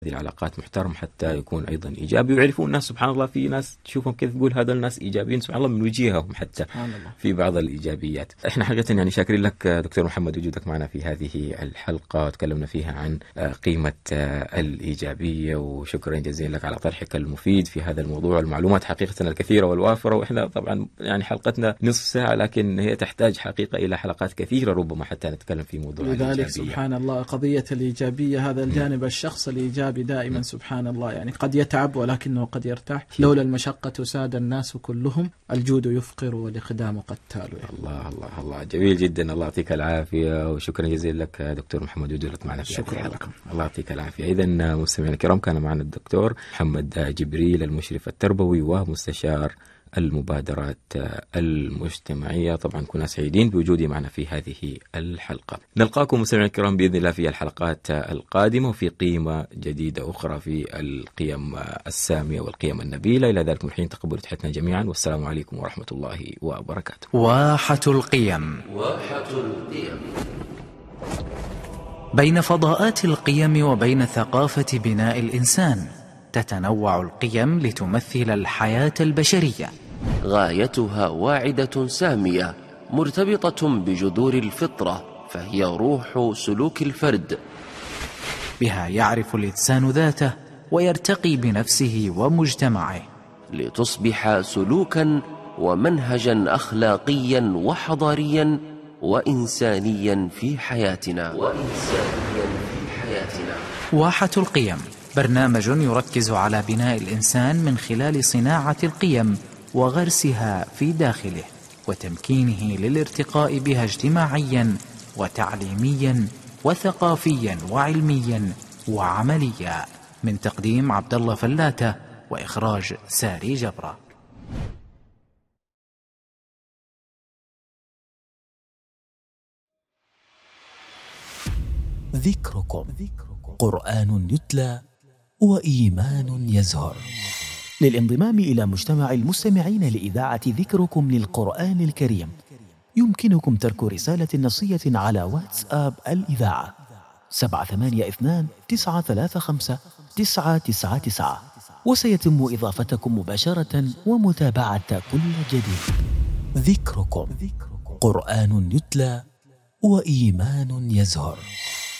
العلاقات محترم حتى يكون أيضا إيجابي، ويعرفون الناس سبحان الله، في ناس تشوفهم كيف تقول هذول الناس إيجابيين سبحان الله من وجيههم حتى في بعض الإيجابيات. إحنا حقيقة يعني شاكرين لك دكتور محمد وجودك معنا في هذه الحلقة، تكلمنا فيها عن قيمة الإيجابية، وشكرا جزيلا لك على طرحك المفيد في هذا الموضوع. المعلومات حقيقة الكثيرة والوافرة، وإحنا طبعا يعني حلقتنا نصف ساعة لكن هي تحتاج حقيقة إلى حلقات كثيرة ربما حتى نتكلم في موضوع لذلك الإيجابية. سبحان الله قضية الإيجابية، هذا الجانب الشخص الإيجابي دائما سبحان الله، يعني قد يتعب ولكنه قد يرتاح. لولا المشقة ساد الناس كلهم، الجود يفقر والإقدام قتال. الله الله الله، جميل جدا. الله يعطيك العافية، وشكرا جزيلا لك دكتور محمد وجودك معنا في شكرا لكم. الله يعطيك العافية. إذا مستمعينا الكرام، كان معنا الدكتور محمد جبريل، المشرف التربوي ومستشار المبادرات المجتمعية. طبعا كنا سعيدين بوجودي معنا في هذه الحلقة. نلقاكم مستمعينا الكرام بإذن الله في الحلقات القادمة وفي قيمة جديدة أخرى في القيم السامية والقيم النبيلة. إلى ذلك الحين تقبلوا تحياتنا جميعا، والسلام عليكم ورحمة الله وبركاته. واحة القيم. واحة القيم. بين فضاءات القيم وبين ثقافة بناء الإنسان تتنوع القيم لتمثل الحياة البشرية. غايتها واعدة سامية مرتبطة بجذور الفطرة، فهي روح سلوك الفرد. بها يعرف الإنسان ذاته ويرتقي بنفسه ومجتمعه، لتصبح سلوكا ومنهجا أخلاقيا وحضاريا وإنسانيا في حياتنا. واحة القيم برنامج يركز على بناء الإنسان من خلال صناعة القيم وغرسها في داخله، وتمكينه للارتقاء بها اجتماعيا وتعليميا وثقافيا وعلميا وعمليا. من تقديم عبد الله فلاتة، وإخراج ساري جبرة. ذكركم قرآن يتلى وإيمان يزهر. للانضمام إلى مجتمع المستمعين لإذاعة ذكركم للقرآن الكريم، يمكنكم ترك رسالة نصية على واتساب الإذاعة 782-935-999، وسيتم إضافتكم مباشرة ومتابعة كل جديد. ذكركم قرآن يتلى وإيمان يزهر.